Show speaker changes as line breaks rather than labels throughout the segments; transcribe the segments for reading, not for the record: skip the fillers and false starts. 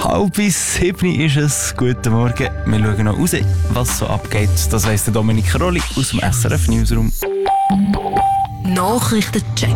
6:30 ist es. Guten Morgen. Wir schauen noch raus, was so abgeht. Das weiss der Dominik Rolli aus dem SRF Newsroom.
Nachrichtencheck.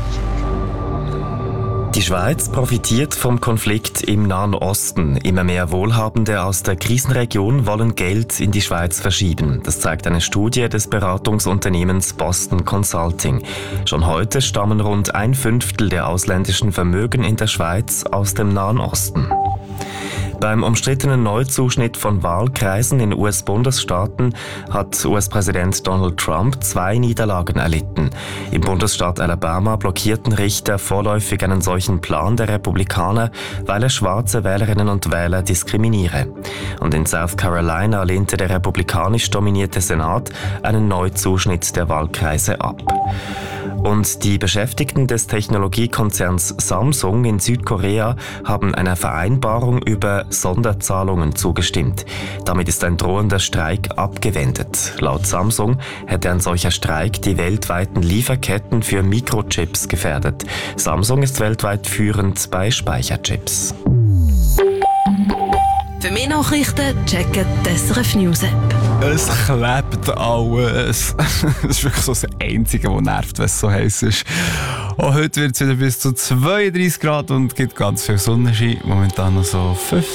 Die Schweiz profitiert vom Konflikt im Nahen Osten. Immer mehr Wohlhabende aus der Krisenregion wollen Geld in die Schweiz verschieben. Das zeigt eine Studie des Beratungsunternehmens Boston Consulting. Schon heute stammen rund 1/5 der ausländischen Vermögen in der Schweiz aus dem Nahen Osten. Beim umstrittenen Neuzuschnitt von Wahlkreisen in US-Bundesstaaten hat US-Präsident Donald Trump 2 Niederlagen erlitten. Im Bundesstaat Alabama blockierten Richter vorläufig einen solchen Plan der Republikaner, weil er schwarze Wählerinnen und Wähler diskriminiere. Und in South Carolina lehnte der republikanisch dominierte Senat einen Neuzuschnitt der Wahlkreise ab. Und die Beschäftigten des Technologiekonzerns Samsung in Südkorea haben einer Vereinbarung über Sonderzahlungen zugestimmt. Damit ist ein drohender Streik abgewendet. Laut Samsung hätte ein solcher Streik die weltweiten Lieferketten für Mikrochips gefährdet. Samsung ist weltweit führend bei Speicherchips.
Für mehr Nachrichten checken die SRF News App.
Es klebt alles. Das ist wirklich so das Einzige, was nervt, wenn es so heiß ist. Auch heute wird es wieder bis zu 32 Grad und gibt ganz viel Sonnenschein. Momentan noch so 15